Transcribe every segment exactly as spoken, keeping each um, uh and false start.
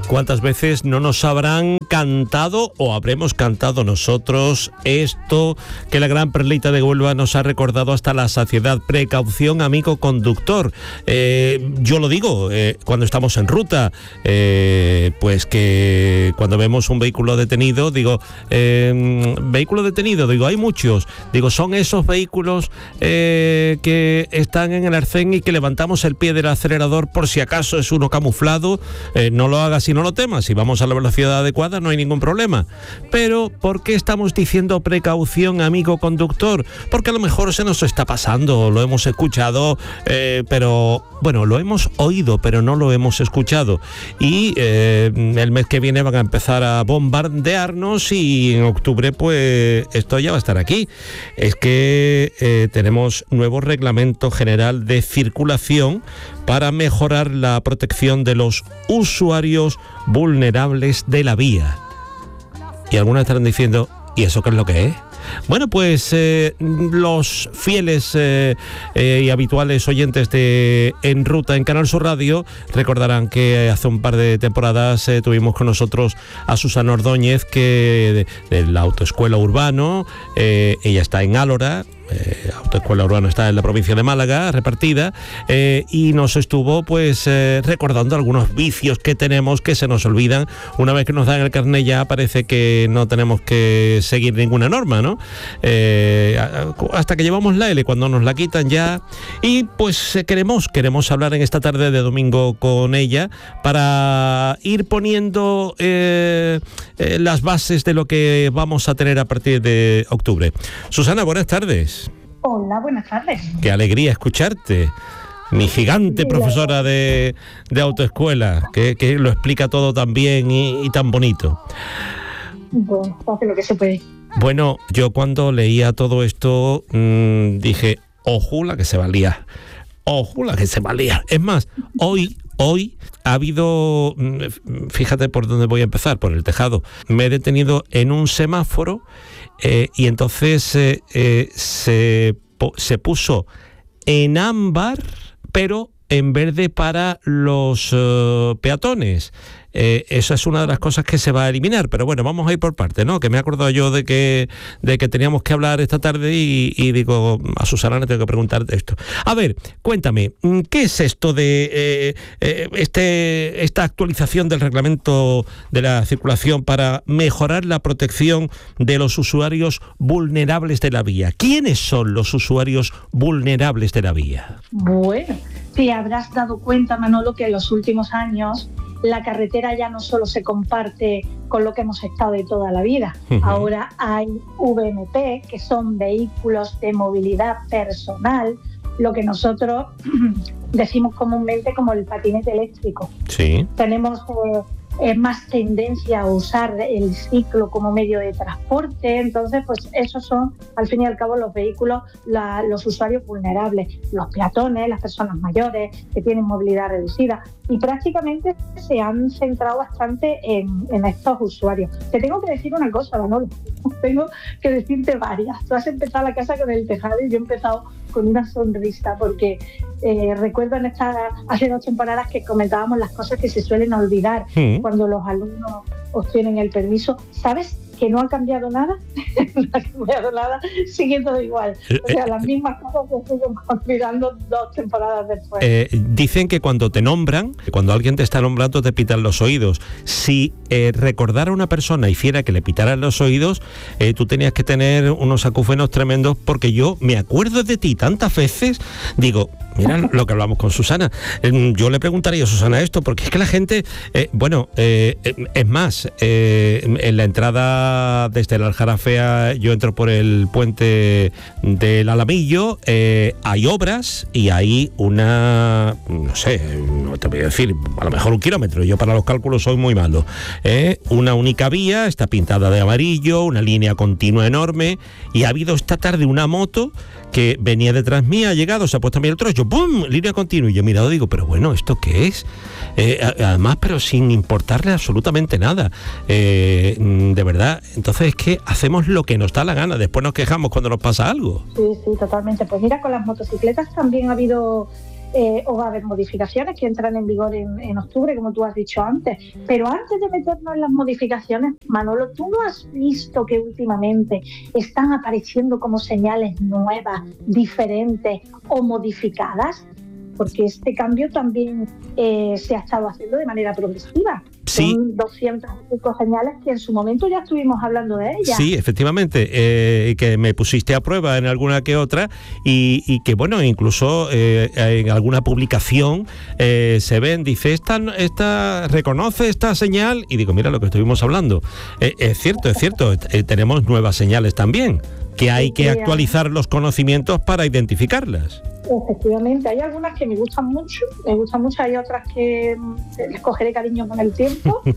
¿Cuántas veces no nos habrán cantado o habremos cantado nosotros esto que la gran Perlita de Huelva nos ha recordado hasta la saciedad? Precaución, amigo conductor. Eh, yo lo digo, eh, cuando estamos en ruta, eh, pues que cuando vemos un vehículo detenido, digo, eh, vehículo detenido, digo, hay muchos, digo, son esos vehículos eh, que están en el arcén y que levantamos el pie del acelerador por si acaso es uno camuflado. Eh, no lo hagas y no lo temas, si vamos a la velocidad adecuada no hay ningún problema. Pero ¿por qué estamos diciendo precaución, amigo conductor? Porque a lo mejor se nos está pasando, lo hemos escuchado, eh, pero bueno, lo hemos oído, pero no lo hemos escuchado. Y eh, el mes que viene van a empezar a bombardearnos y en octubre pues esto ya va a estar aquí. Es que eh, tenemos nuevo reglamento general de circulación para mejorar la protección de los usuarios vulnerables de la vía. Y algunos estarán diciendo, ¿y eso qué es lo que es? Bueno, pues eh, los fieles eh, eh, y habituales oyentes de En Ruta en Canal Sur Radio recordarán que hace un par de temporadas eh, tuvimos con nosotros a Susana Ordóñez, que de, de la Autoescuela Urbano, eh, ella está en Álora. Eh, Autoescuela Urbana está en la provincia de Málaga, repartida, eh, y nos estuvo pues eh, recordando algunos vicios que tenemos que se nos olvidan. Una vez que nos dan el carnet ya parece que no tenemos que seguir ninguna norma, ¿no? Eh, hasta que llevamos la L, cuando nos la quitan ya. Y pues eh, queremos, queremos hablar en esta tarde de domingo con ella para ir poniendo eh, eh, las bases de lo que vamos a tener a partir de octubre. Susana, buenas tardes. Hola, buenas tardes. Qué alegría escucharte, mi gigante profesora de, de autoescuela, que, que lo explica todo tan bien y, y tan bonito. Bueno, hace lo que se puede. Bueno, yo cuando leía todo esto mmm, dije, ojo la que se va a liar, ojo la que se va a liar. Es más, hoy... Hoy ha habido, fíjate por dónde voy a empezar, por el tejado. Me he detenido en un semáforo eh, y entonces eh, eh, se, se puso en ámbar, pero en verde para los uh, peatones. Eh, eso es una de las cosas que se va a eliminar, pero bueno, vamos a ir por partes, ¿no? Que me he acordado yo de que de que teníamos que hablar esta tarde y, y digo, a Susana le tengo que preguntar de esto. A ver, cuéntame, ¿qué es esto de eh, eh, este esta actualización del reglamento de la circulación para mejorar la protección de los usuarios vulnerables de la vía? ¿Quiénes son los usuarios vulnerables de la vía? Bueno, te habrás dado cuenta, Manolo, que en los últimos años la carretera ya no solo se comparte con lo que hemos estado de toda la vida. Uh-huh. Ahora hay V M P, que son vehículos de movilidad personal, lo que nosotros decimos comúnmente como el patinete eléctrico. Sí. Tenemos eh, eh, más tendencia a usar el ciclo como medio de transporte, entonces pues esos son al fin y al cabo los vehículos, la, los usuarios vulnerables, los peatones, las personas mayores que tienen movilidad reducida, y prácticamente se han centrado bastante en, en estos usuarios. Te tengo que decir una cosa, Manolo, tengo que decirte varias. Tú has empezado la casa con el tejado y yo he empezado con una sonrisa, porque eh, recuerdo en estas hace dos temporadas que comentábamos las cosas que se suelen olvidar sí. cuando los alumnos obtienen el permiso. ¿Sabes que no ha cambiado nada? No ha cambiado nada, sigue todo igual. O sea, las mismas cosas se siguen olvidando dos temporadas después. Eh, dicen que cuando te nombran, cuando alguien te está nombrando, te pitan los oídos. Si eh, recordara a una persona hiciera que le pitaran los oídos, eh, tú tenías que tener unos acúfenos tremendos, porque yo me acuerdo de ti tantas veces, digo, mira lo que hablamos con Susana. Eh, yo le preguntaría a Susana esto, porque es que la gente, eh, bueno, eh, es más, eh, en la entrada desde el Aljarafea, yo entro por el puente del Alamillo, eh, hay obras y hay una, no sé, no te voy a decir, a lo mejor un kilómetro, yo para los cálculos soy muy malo, eh, una única vía, está pintada de amarillo, una línea continua enorme, y ha habido esta tarde una moto que venía detrás mía, ha llegado, se ha puesto a mirar el trozo, ¡pum!, línea continua, y yo he mirado y digo, pero bueno, ¿esto qué es? Eh, además, pero sin importarle absolutamente nada, eh, de verdad. Entonces es que hacemos lo que nos da la gana, después nos quejamos cuando nos pasa algo. Sí, sí, totalmente. Pues mira, con las motocicletas también ha habido eh, o va a haber modificaciones que entran en vigor en, en octubre, como tú has dicho antes. Pero antes de meternos en las modificaciones, Manolo, ¿tú no has visto que últimamente están apareciendo como señales nuevas, diferentes o modificadas? Porque este cambio también eh, se ha estado haciendo de manera progresiva. Sí. Son doscientas cinco señales que en su momento ya estuvimos hablando de ellas. Sí, efectivamente, eh, que me pusiste a prueba en alguna que otra y, y que, bueno, incluso eh, en alguna publicación eh, se ven, dice, esta, esta reconoce esta señal, y digo, mira lo que estuvimos hablando. Eh, es cierto, es cierto, eh, tenemos nuevas señales también, que hay que actualizar los conocimientos para identificarlas. Efectivamente, hay algunas que me gustan mucho, me gustan mucho, hay otras que les cogeré cariño con el tiempo y,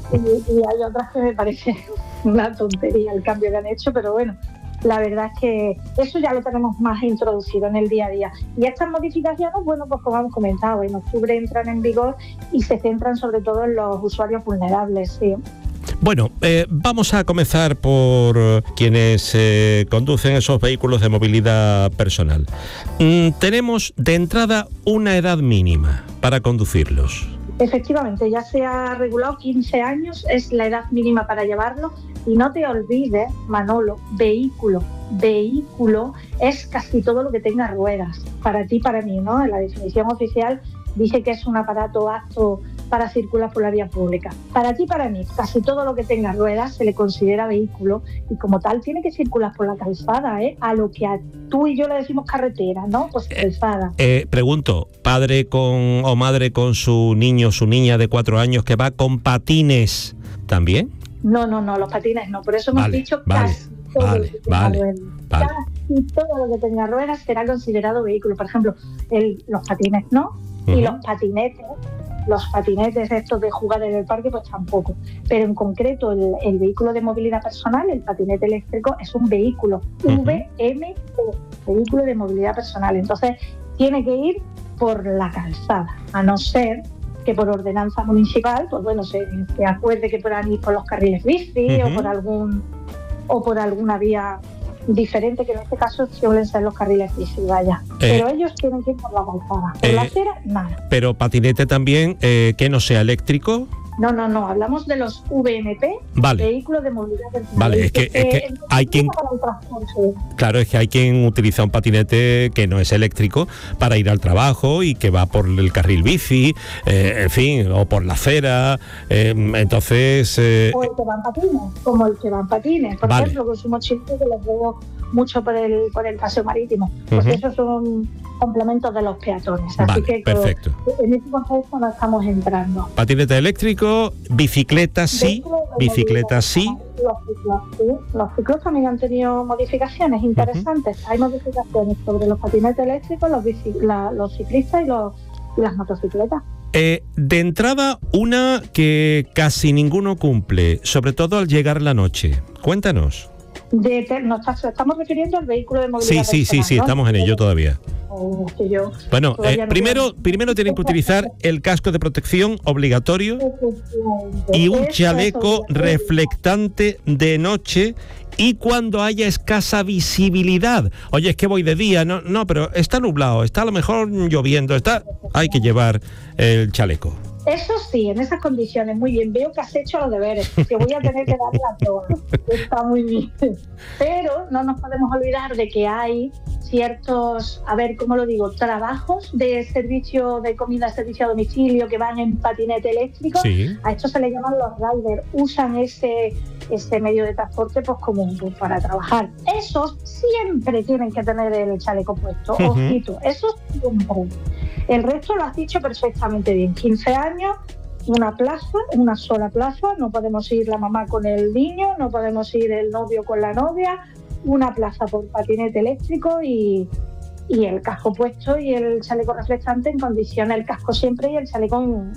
y hay otras que me parece una tontería el cambio que han hecho, pero bueno, la verdad es que eso ya lo tenemos más introducido en el día a día. Y estas modificaciones, bueno, pues como hemos comentado, en octubre entran en vigor y se centran sobre todo en los usuarios vulnerables, sí. Bueno, eh, vamos a comenzar por quienes eh, conducen esos vehículos de movilidad personal. Mm, tenemos de entrada una edad mínima para conducirlos. Efectivamente, ya se ha regulado quince años, es la edad mínima para llevarlo. Y no te olvides, Manolo, vehículo. Vehículo es casi todo lo que tenga ruedas. Para ti, para mí, ¿no? En la definición oficial dice que es un aparato apto para circular por la vía pública. Para ti, para mí, casi todo lo que tenga ruedas se le considera vehículo y como tal tiene que circular por la calzada, ¿eh? A lo que a tú y yo le decimos carretera, ¿no? Pues calzada. Eh, eh, pregunto, padre con o madre con su niño, su niña de cuatro años que va con patines, ¿también? No, no, no, los patines no. Por eso hemos vale, dicho vale, casi todo vale, lo que tenga vale, ruedas. vale. Casi todo lo que tenga ruedas será considerado vehículo. Por ejemplo, el, los patines no, uh-huh. Y los patinetes, los patinetes estos de jugar en el parque, pues tampoco. Pero en concreto, el, el vehículo de movilidad personal, el patinete eléctrico, es un vehículo, uh-huh. V M P, vehículo de movilidad personal. Entonces, tiene que ir por la calzada, a no ser que por ordenanza municipal, pues bueno, se, se acuerde que puedan ir por los carriles bici uh-huh. o por algún o por alguna vía diferente, que en este caso suelen ser los carriles bici, vaya. Eh, pero ellos tienen que ir por la calzada. Por eh, la acera, nada. Pero patinete también, eh, que no sea eléctrico. No, no, no, hablamos de los V M P, vale. Vehículos de movilidad personal. Vale, es que, es que eh, hay quien... Claro, es que hay quien utiliza un patinete que no es eléctrico para ir al trabajo y que va por el carril bici, eh, en fin, o por la acera, eh, entonces... Eh... O el que va en patines, como el que va en patines. Por vale. ejemplo, con su mochilito que los veo mucho por el por el paseo marítimo, pues uh-huh. esos son complementos de los peatones, así vale, que perfecto. En este contexto no estamos entrando. Patinete eléctrico, bicicleta sí, bicicleta sí. Los ciclos, sí. Los ciclos también han tenido modificaciones interesantes. Uh-huh. Hay modificaciones sobre los patinetes eléctricos, los, bici, la, los ciclistas y, los, y las motocicletas. Eh, de entrada, una que casi ninguno cumple, sobre todo al llegar la noche. Cuéntanos. De, nos estamos refiriendo al vehículo de movilidad sí, personal, sí, sí, sí, ¿no? estamos en ello todavía. Oh, que yo bueno, eh, no primero, primero tienen que utilizar el casco de protección obligatorio y un chaleco reflectante de noche y cuando haya escasa visibilidad. Oye, es que voy de día, no, no, pero está nublado, está a lo mejor lloviendo, está, hay que llevar el chaleco. Eso sí, en esas condiciones, muy bien. Veo que has hecho los deberes, que voy a tener que darle a todo. Está muy bien. Pero no nos podemos olvidar de que hay ciertos, a ver, ¿cómo lo digo? Trabajos de servicio de comida, servicio a domicilio que van en patinete eléctrico. Sí. A esto se le llaman los riders. Usan ese, ese medio de transporte pues como pues, para trabajar. Esos siempre tienen que tener el chaleco puesto. Uh-huh. Ojito, esos siempre. El resto lo has dicho perfectamente bien. quince años, una plaza, una sola plaza. No podemos ir la mamá con el niño, no podemos ir el novio con la novia. Una plaza por patinete eléctrico y, y el casco puesto y el chaleco reflectante en condiciones, el casco siempre y el chaleco en,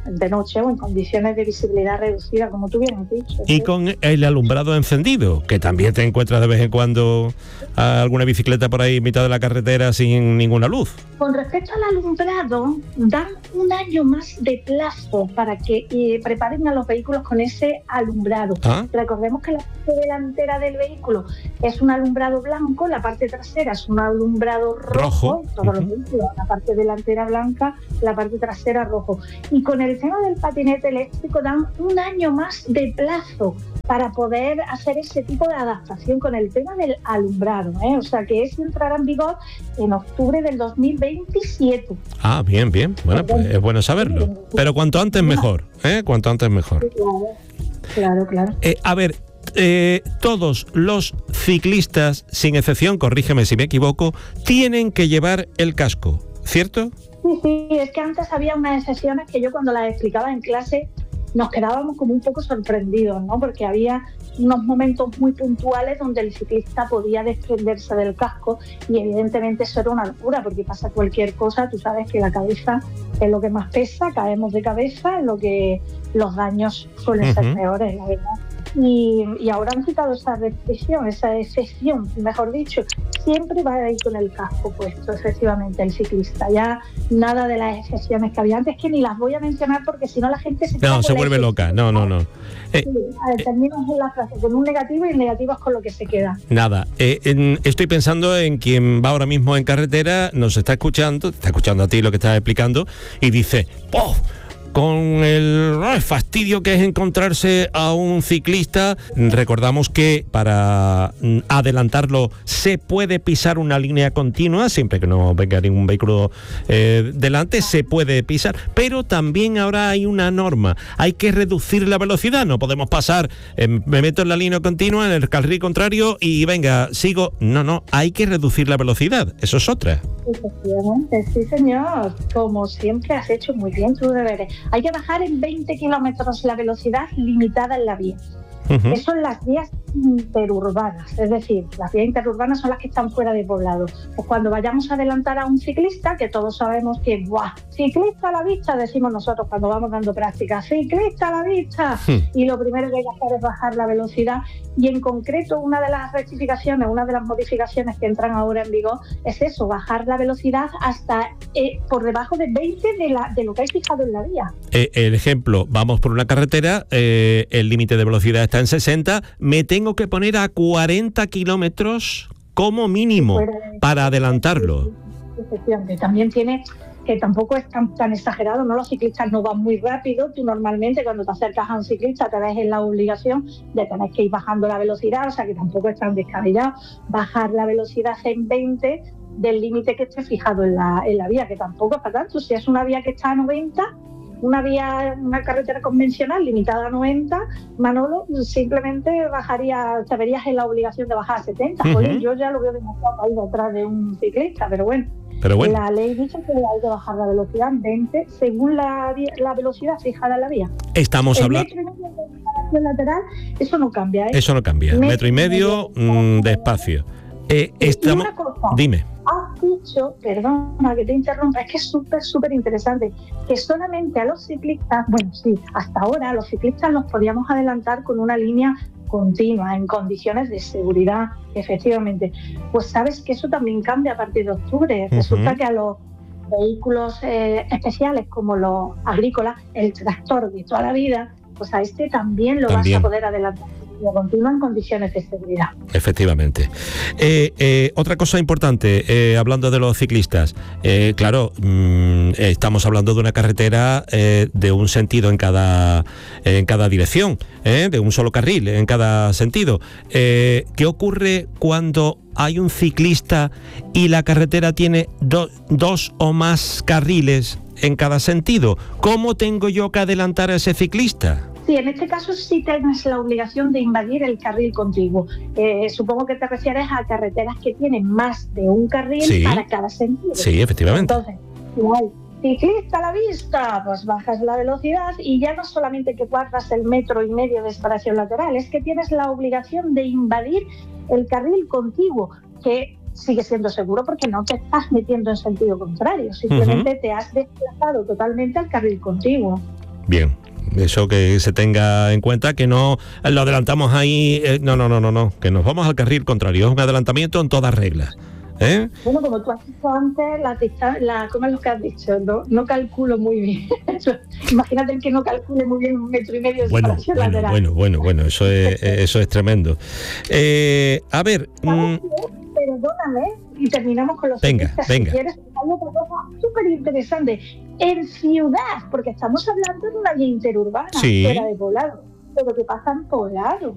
de noche o en condiciones de visibilidad reducida, como tú bien has dicho. Y ¿sí? con el alumbrado encendido, que también te encuentras de vez en cuando a alguna bicicleta por ahí en mitad de la carretera sin ninguna luz. Con respecto al alumbrado, dan un año más de plazo para que eh, preparen a los vehículos con ese alumbrado. ¿Ah? Recordemos que la parte delantera del vehículo es un alumbrado blanco, la parte trasera es un alumbrado rojo, Rojo. todos los Uh-huh. vehículos, la parte delantera blanca, la parte trasera rojo. Y con el tema del patinete eléctrico dan un año más de plazo para poder hacer ese tipo de adaptación con el tema del alumbrado, ¿eh? O sea que eso entrará en vigor en octubre del dos mil veintisiete. Ah, bien, bien. Bueno, pues es bueno saberlo. Pero cuanto antes mejor, ¿eh? Cuanto antes mejor. Claro, claro, claro. Eh, a ver, eh, todos los ciclistas, sin excepción, corrígeme si me equivoco, tienen que llevar el casco, ¿cierto? Sí, sí, es que antes había unas excepciones que yo cuando las explicaba en clase nos quedábamos como un poco sorprendidos, ¿no? Porque había unos momentos muy puntuales donde el ciclista podía desprenderse del casco y evidentemente eso era una locura porque pasa cualquier cosa, tú sabes que la cabeza es lo que más pesa, caemos de cabeza, es lo que los daños suelen ser Uh-huh. peores, la verdad. Y, y ahora han quitado esa restricción, esa excepción, mejor dicho, siempre va a ir con el casco puesto, efectivamente, el ciclista. Ya nada de las excepciones que había antes, que ni las voy a mencionar porque si no la gente se... No, se vuelve loca, no, no, no. Eh, Sí, a ver, terminas en la frase con un negativo y el negativo es con lo que se queda. Nada, eh, en- estoy pensando en quien va ahora mismo en carretera, nos está escuchando, está escuchando a ti lo que estás explicando, y dice, ¡oh! Con el ay, fastidio que es encontrarse a un ciclista, recordamos que para mm, adelantarlo se puede pisar una línea continua, siempre que no venga ningún vehículo eh, delante, se puede pisar, pero también ahora hay una norma, hay que reducir la velocidad, no podemos pasar, eh, me meto en la línea continua, en el carril contrario y venga, sigo, no, no, hay que reducir la velocidad, eso es otra. Efectivamente, sí señor, como siempre has hecho muy bien tus deberes. Hay que bajar en veinte kilómetros la velocidad limitada en la vía. Uh-huh. Eso en las vías interurbanas, es decir, las vías interurbanas son las que están fuera de poblado. Pues cuando vayamos a adelantar a un ciclista, que todos sabemos que, ¡buah! Ciclista a la vista, decimos nosotros cuando vamos dando práctica, ciclista a la vista, Hmm. y lo primero que hay que hacer es bajar la velocidad, y en concreto una de las rectificaciones, una de las modificaciones que entran ahora en vigor es eso, bajar la velocidad hasta eh, por debajo de veinte de, la, de lo que hay fijado en la vía. Eh, el ejemplo, vamos por una carretera, eh, el límite de velocidad está en sesenta, me tengo que poner a cuarenta kilómetros como mínimo Fuera de- para adelantarlo. Efectivamente, también tiene que tampoco es tan, tan exagerado, ¿no? Los ciclistas no van muy rápido, tú normalmente cuando te acercas a un ciclista te ves en la obligación de tener que ir bajando la velocidad, o sea que tampoco es tan descabellado bajar la velocidad en veinte del límite que esté fijado en la, en la vía, que tampoco es para tanto. Si es una vía que está a noventa, una vía, una carretera convencional limitada a noventa, Manolo, simplemente bajaría, te verías en la obligación de bajar a setenta. Uh-huh. Jolín, yo ya lo veo demasiado ahí detrás de un ciclista, pero bueno. Pero bueno, La ley dice que hay que bajar la velocidad en veinte según la, vía- la velocidad fijada en la vía. estamos El hablando... metro y medio de separación lateral, eso no cambia, ¿eh? Eso no cambia, Metro metro y y medio medio. mm, de espacio. Eh, Y estamos... una cosa, Dime. has dicho, perdona que te interrumpa, es que es súper, súper interesante, que solamente a los ciclistas, bueno, sí, hasta ahora a los ciclistas los podíamos adelantar con una línea continua, en condiciones de seguridad, efectivamente. Pues sabes que eso también cambia a partir de octubre. Uh-huh. Resulta que a los vehículos eh, especiales como los agrícolas, el tractor de toda la vida, pues a este también lo También. vas a poder adelantar continua en condiciones de seguridad. Efectivamente. Eh, eh, otra cosa importante, eh, hablando de los ciclistas, eh, claro, mmm, estamos hablando de una carretera eh, de un sentido en cada, en cada dirección, eh, de un solo carril en cada sentido. Eh, ¿Qué ocurre cuando hay un ciclista y la carretera tiene do, dos o más carriles en cada sentido? ¿Cómo tengo yo que adelantar a ese ciclista? Sí, en este caso sí tienes la obligación de invadir el carril contiguo. Eh, supongo que te refieres a carreteras que tienen más de un carril Sí. para cada sentido. Sí, efectivamente. Entonces, si hay ciclista a la vista, pues bajas la velocidad y ya no solamente que guardas el metro y medio de separación lateral, es que tienes la obligación de invadir el carril contiguo, que sigue siendo seguro porque no te estás metiendo en sentido contrario, simplemente uh-huh. te has desplazado totalmente al carril contiguo. Bien. Eso que se tenga en cuenta, que no lo adelantamos ahí, eh, no, no, no, no, no, que nos vamos al carril contrario, es un adelantamiento en todas reglas. ¿Eh? Bueno, como tú has dicho antes, la distancia, la, ¿cómo es lo que has dicho? No, no calculo muy bien. Imagínate el que no calcule muy bien un metro y medio de bueno, separación bueno, lateral. bueno, bueno, bueno, eso es, eso es tremendo. Eh, a ver... Mmm... Perdóname, y terminamos con los venga, ciclistas, venga. si quieres, hay otra cosa súper interesante. En ciudad, porque estamos hablando de una vía interurbana, sí. fuera de poblado, pero que pasan poblado.